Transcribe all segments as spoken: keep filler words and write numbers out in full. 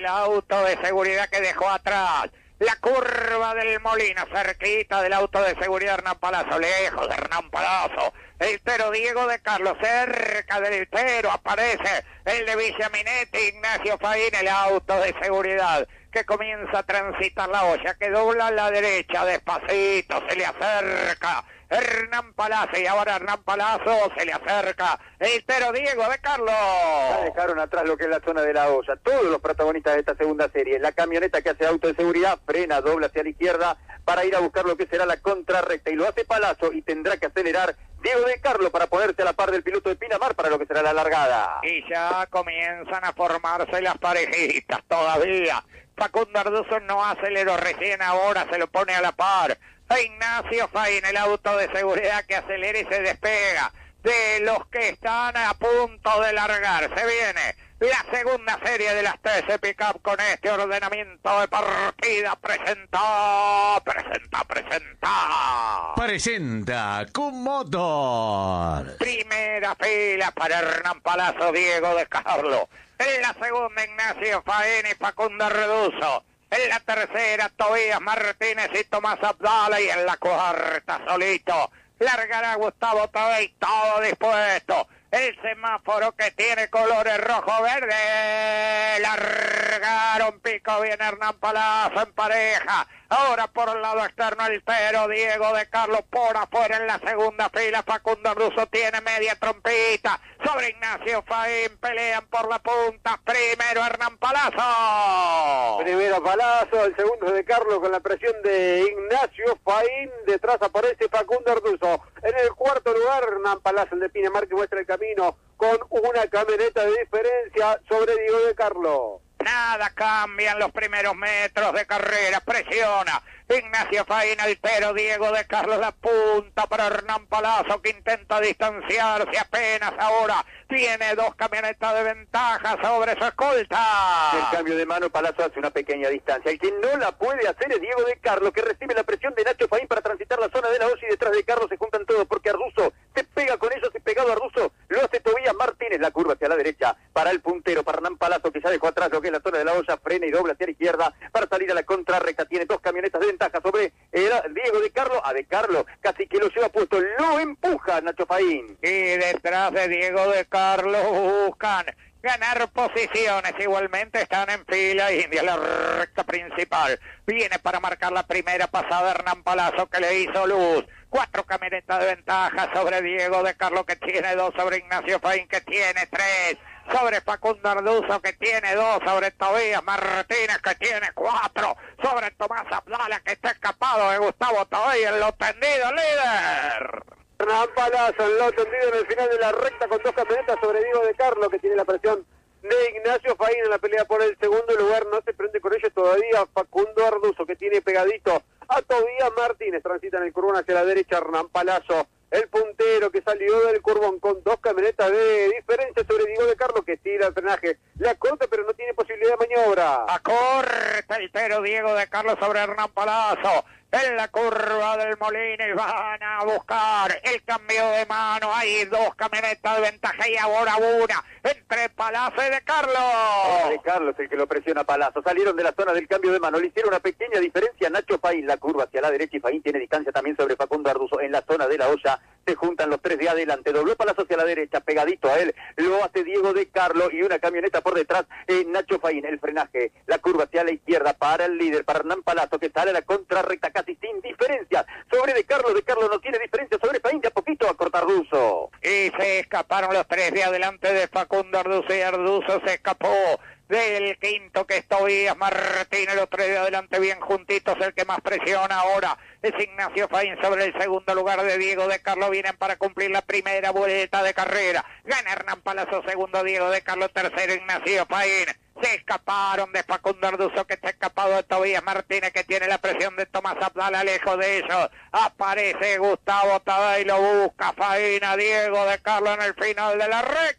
el auto de seguridad que dejó atrás. La curva del Molino, cerquita del auto de seguridad Hernán Palazzo, lejos de Hernán Palazzo. El Tero Diego de Carlos, cerca del Tero aparece el de Villaminetti, Ignacio Faín, el auto de seguridad que comienza a transitar la olla, que dobla a la derecha, despacito, se le acerca Hernán Palazzo, y ahora Hernán Palazzo se le acerca el Tero Diego de Carlos. Ya dejaron atrás lo que es la zona de la olla, todos los protagonistas de esta segunda serie. La camioneta que hace auto de seguridad frena, dobla hacia la izquierda para ir a buscar lo que será la contrarrecta, y lo hace Palazzo, y tendrá que acelerar Diego de Carlo para ponerse a la par del piloto de Pinamar para lo que será la largada. Y ya comienzan a formarse las parejitas todavía. Facundo Arduzo no aceleró, recién ahora se lo pone a la par a Ignacio Faín, el auto de seguridad que acelera y se despega de los que están a punto de largar. Se viene la segunda serie de las trece pick-up con este ordenamiento de partida. Presenta, presenta, presenta. Presenta con motor. Primera fila para Hernán Palazzo, Diego de Carlo. En la segunda, Ignacio Faín y Facundo Arduzo. En la tercera, Tobías Martínez y Tomás Abdala. Y en la cuarta, solito, largará Gustavo Tadei, todo dispuesto. El semáforo que tiene colores rojo-verde. Largaron, pico bien Hernán Palazzo en pareja. Ahora por el lado externo el Tero Diego de Carlos, por afuera en la segunda fila. Facundo Arduzo tiene media trompita sobre Ignacio Faín, pelean por la punta. Primero Hernán Palazzo. Primero Palazzo, el segundo de Carlos con la presión de Ignacio Faín. Detrás aparece Facundo Arduzo. En el cuarto lugar Hernán Palazzo, el de Pinamar, que muestra el camino con una camioneta de diferencia sobre Diego de Carlos. Nada cambia en los primeros metros de carrera, presiona Ignacio Faín, el Tero Diego de Carlos, la punta para Hernán Palazzo, que intenta distanciarse apenas ahora. Tiene dos camionetas de ventaja sobre su escolta. El cambio de mano, Palazzo hace una pequeña distancia. El que no la puede hacer es Diego de Carlos, que recibe la presión de Nacho Faín para transitar la zona de la olla, y detrás de Carlos se juntan todos porque Arduzo se pega con ellos, y pegado a Arduzo lo hace Tobías Martínez. La curva hacia la derecha para el puntero, para Hernán Palazzo, que ya dejó atrás lo que es la zona de la olla, frena y dobla hacia la izquierda para salir a la contrarrecta. Tiene dos camionetas de ventaja sobre el Diego de Carlos. A de Carlos casi que lo lleva puesto, lo empuja Nacho Faín. Y detrás de Diego de Carlos buscan ganar posiciones, igualmente están en fila india, la recta principal. Viene para marcar la primera pasada Hernán Palazzo, que le hizo luz. Cuatro camionetas de ventaja sobre Diego de Carlos, que tiene dos, sobre Ignacio Faín, que tiene tres, sobre Facundo Arduzo, que tiene dos, sobre Tobías Martínez, que tiene cuatro, sobre Tomás Abdala, que está escapado de Gustavo Tadei en lo tendido, líder. Hernán Palazzo en lo tendido en el final de la recta con dos camionetas sobre Diego de Carlos, que tiene la presión de Ignacio Faín en la pelea por el segundo lugar. No se prende con ellos todavía Facundo Arduzo, que tiene pegadito a Tobías Martínez. Transita en el curbón hacia la derecha Hernán Palazzo, el puntero, que salió del curbón con dos camionetas de diferencia sobre Diego de Carlos, que tira el frenaje, la corta pero no tiene posibilidad de maniobra. Acorta el Tero Diego de Carlos sobre Hernán Palazzo en la curva del Molino, y van a buscar el cambio de mano. Hay dos camionetas de ventaja y ahora una entre Palazzo y de Carlos. Es de Carlos el que lo presiona Palazzo. Salieron de la zona del cambio de mano, le hicieron una pequeña diferencia Nacho Faín. La curva hacia la derecha, y Faín tiene distancia también sobre Facundo Arduzo. En la zona de la olla se juntan los tres de adelante. Dobló Palazzo hacia la derecha, pegadito a él lo hace Diego de Carlos, y una camioneta por detrás, eh, Nacho Faín. El frenaje, la curva hacia la izquierda para el líder, para Hernán Palazzo, que sale a la contrarrecta casi sin diferencia sobre de Carlos. De Carlos no tiene diferencia sobre Faín, de a poquito a cortar Arduzo. Y se escaparon los tres de adelante de Facundo Arduzo, y Arduzo se escapó del quinto, que es Tobías Martínez. Los tres de adelante bien juntitos. El que más presiona ahora es Ignacio Faín sobre el segundo lugar de Diego de Carlos. Vienen para cumplir la primera vuelta de carrera. Gana Hernán Palazzo, segundo Diego de Carlos, tercero Ignacio Faín. Se escaparon de Facundo Arduzo, que está escapado de Tobías Martínez, que tiene la presión de Tomás Abdala. Lejos de ellos aparece Gustavo Tadei, lo busca Faín a Diego de Carlos en el final de la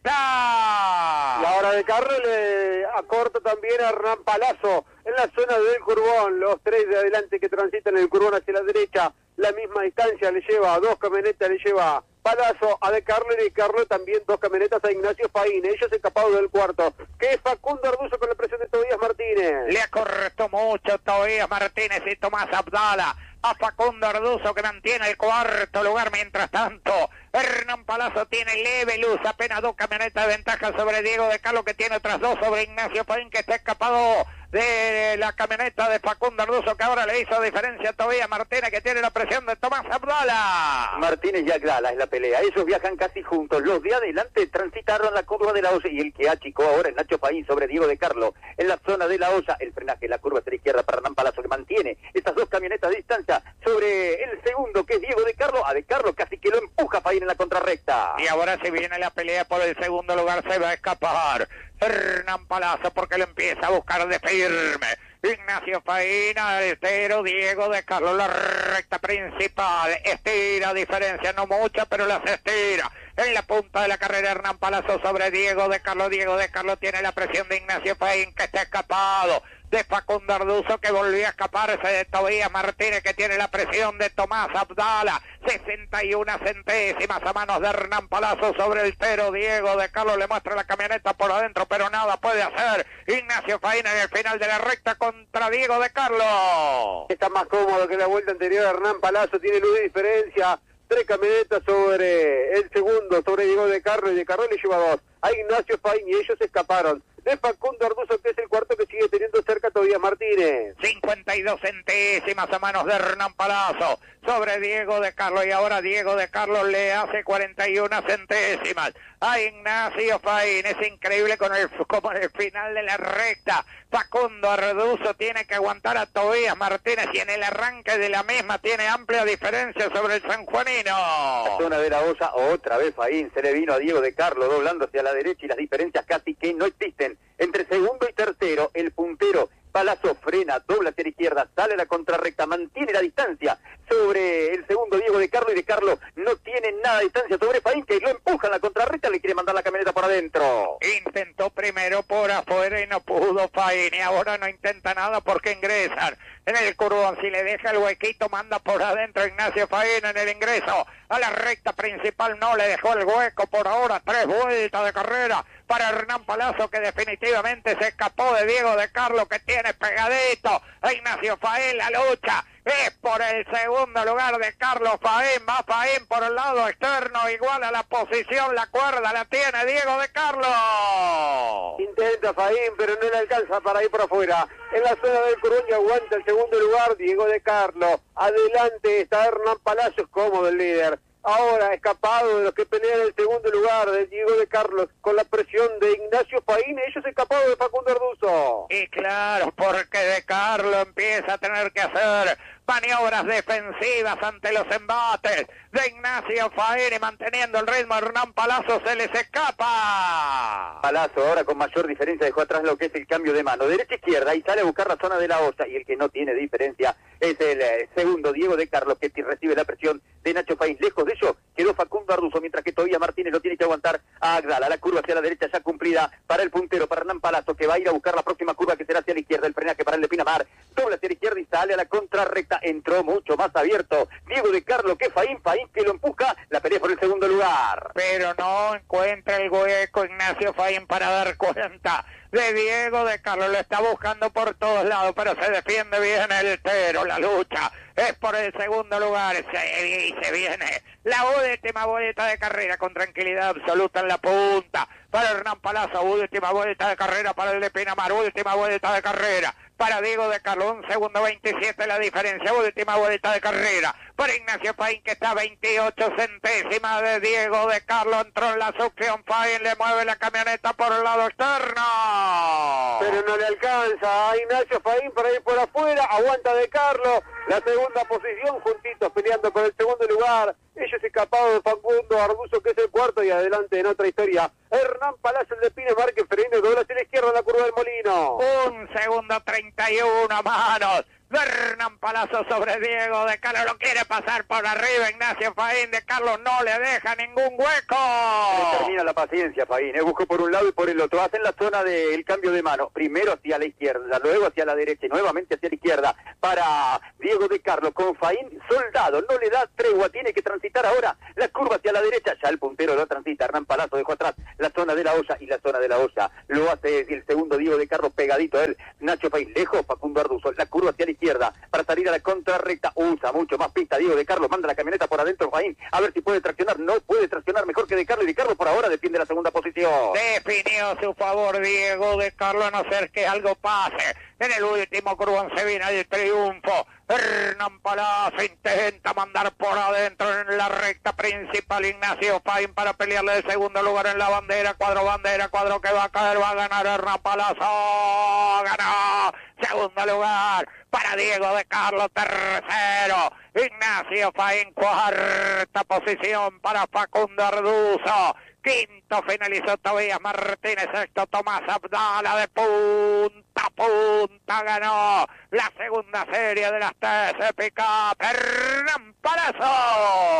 recta. La hora de Carlos le acorta también a Hernán Palazzo en la zona del curbón. Los tres de adelante que transitan el curbón hacia la derecha, la misma distancia le lleva a dos camionetas, le lleva Palazzo a de Carlo, y de Carlo también dos camionetas a Ignacio Faín. Ellos escapados del cuarto, que es Facundo Arduzo con la presión de Tobías Martínez. Le acortó mucho Tobías Martínez y Tomás Abdala a Facundo Arduzo, que mantiene el cuarto lugar. Mientras tanto, Hernán Palazzo tiene leve luz, apenas dos camionetas de ventaja sobre Diego de Carlo, que tiene otras dos sobre Ignacio Faín, que está escapado de la camioneta de Facundo Arduzo, que ahora le hizo diferencia a Tobías Martínez, que tiene la presión de Tomás Abdala. Martínez y Abdala es la pelea, ellos viajan casi juntos, los de adelante transitaron la curva de la Olla, y el que achicó ahora es Nacho Faín sobre Diego de Carlo, en la zona de la Olla, el frenaje, la curva hacia la izquierda para Hernán Palazzo, que mantiene estas dos camionetas de distancia sobre el segundo, que es Diego de Carlo. A de Carlo casi que lo empuja Faín en la contrarrecta. Y ahora si viene la pelea por el segundo lugar, se va a escapar Hernán Palazzo, porque lo empieza a buscar de firme Ignacio Faín, altero Diego de Carlo, la recta principal, estira, diferencia no mucha, pero las estira. En la punta de la carrera, Hernán Palazzo sobre Diego de Carlo. Diego de Carlo tiene la presión de Ignacio Faín, que está escapado de Facundo Arduzo, que volvió a escaparse de Tobías Martínez, que tiene la presión de Tomás Abdala. sesenta y una centésimas a manos de Hernán Palazzo sobre el tero Diego de Carlo. Le muestra la camioneta por adentro, pero nada puede hacer Ignacio Faín en el final de la recta contra Diego de Carlo. Está más cómodo que la vuelta anterior. Hernán Palazzo tiene luz de diferencia. Tres camionetas sobre el segundo, sobre Diego de Carlo, y de Carlo le lleva dos a Ignacio Faín, y ellos escaparon de Facundo Arduzo, que es el cuarto, que sigue teniendo cerca Tobías Martínez. cincuenta y dos centésimas a manos de Hernán Palazzo sobre Diego de Carlo, y ahora Diego de Carlo le hace cuarenta y una centésimas a Ignacio Faín. Es increíble con el, como en el final de la recta Facundo Arduzo tiene que aguantar a Tobías Martínez, y en el arranque de la misma tiene amplia diferencia sobre el sanjuanino. La zona de la Olla, otra vez Faín, se le vino a Diego de Carlo doblando hacia la derecha, y las diferencias casi que no existen entre segundo y tercero. El puntero Palazzo frena, dobla hacia la izquierda, sale a la contrarrecta, mantiene la distancia sobre el segundo Diego de Carlo, y de Carlo no tiene nada de distancia sobre Faín, que lo empuja en la contrarrecta, le quiere mandar la camioneta por adentro. Intentó primero por afuera y no pudo Faín, y ahora no intenta nada porque ingresan en el curvón. Si le deja el huequito, manda por adentro Ignacio Faín en el ingreso a la recta principal. No le dejó el hueco por ahora. Tres vueltas de carrera para Hernán Palazzo, que definitivamente se escapó de Diego de Carlo, que tiene pegadito a Ignacio Faín. La lucha es por el segundo lugar de Carlos Faín. Va Faín por el lado externo, igual a la posición, la cuerda la tiene Diego de Carlo. Intenta Faín, pero no le alcanza para ir por afuera. En la zona del curvón, y aguanta el segundo lugar Diego de Carlo. Adelante está Hernán Palazzo, cómodo el líder. Ahora escapado de los que pelean el segundo lugar de Diego de Carlos, con la presión de Ignacio Faín. Ellos escapados de Facundo Arduzo. Y claro, porque de Carlo empieza a tener que hacer maniobras defensivas ante los embates de Ignacio Faín, y manteniendo el ritmo Hernán Palazzo se les escapa. Palazzo ahora con mayor diferencia dejó atrás lo que es el cambio de mano, derecha-izquierda, y sale a buscar la zona de la Olla, y el que no tiene diferencia es el eh, segundo Diego de Carlos, que recibe la presión de Nacho Faín. Lejos de ello quedó Facundo Arduzo, mientras que todavía Martínez lo tiene que aguantar a Abdala. La curva hacia la derecha ya cumplida para el puntero, para Hernán Palazzo, que va a ir a buscar la próxima curva, que será hacia la izquierda. El frenaje para el de Pinamar, dobla hacia la izquierda y sale a la contrarrecta. Entró mucho más abierto Diego de Carlo que Faín, Faín que lo empuja, la pelea por el segundo lugar. Pero no encuentra el hueco Ignacio Faín para dar cuenta de Diego de Carlo. Lo está buscando por todos lados, pero se defiende bien el tero. La lucha es por el segundo lugar, se, y se viene la última vuelta de carrera con tranquilidad absoluta en la punta para Hernán Palazzo. Última vuelta de carrera para el de Pinamar, última vuelta de carrera para Diego de Carlo, un segundo veintisiete la diferencia. Última vuelta de carrera para Ignacio Faín, que está a veintiocho centésimas de Diego de Carlo. Entró en la succión Faín, le mueve la camioneta por el lado externo, pero no le alcanza a Ignacio Faín para ir por afuera. Aguanta de Carlo la segunda posición, juntitos peleando por el segundo lugar. Ellos escapados de Facundo Arduzo, que es el cuarto, y adelante en otra historia Hernán Palazzo, el de Pinamar, que frena y dobla hacia la izquierda en la curva del Molino. Un segundo treinta y uno a manos de Hernán Palazzo sobre Diego de Carlos. Lo quiere pasar por arriba Ignacio Faín. De Carlos no le deja ningún hueco. Le termina la paciencia, Faín. ¿eh? Buscó por un lado y por el otro. Hacen la zona del cambio de mano. Primero hacia la izquierda, luego hacia la derecha y nuevamente hacia la izquierda. Para Diego de Carlos con Faín. Soldado no le da tregua. Tiene que transitar ahora la curva hacia la derecha. Ya el puntero lo transita. Hernán Palazzo dejó atrás la zona de la olla y la zona de la olla. Lo hace el segundo Diego de Carlos pegadito a él. Nacho Faín lejos. Facundo Arduzo. La curva hacia la izquierda para salir a la contrarrecta. Usa mucho más pista Diego de Carlos. Manda la camioneta por adentro Faín. A ver si puede traccionar. No puede traccionar mejor que de Carlos. Y de Carlos por ahora defiende la segunda posición. Definió a su favor Diego de Carlos, a no ser que algo pase. En el último curvón se viene el triunfo. Hernán Palazzo intenta mandar por adentro en la recta principal Ignacio Faín para pelearle el segundo lugar en la bandera. Cuadro bandera, cuadro que va a caer, va a ganar Hernán Palazzo. Ganó. Segundo lugar para Diego de Carlos. Tercero Ignacio Faín. Cuarta posición para Facundo Arduzo. Quinto finalizó Tobías Martínez. Sexto Tomás Abdala. De punta a punta ganó la segunda serie de las T C Pickup Hernán Palazzo.